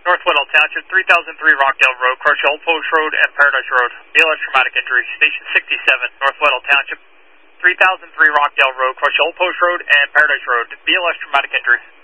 North Whittle Township, 3003 Rockdale Road, Crochet Old Post Road and Paradise Road. BLS traumatic injury. Station 67, North Whittle Township, 3003 Rockdale Road, Crochet Old Post Road and Paradise Road. BLS traumatic injury.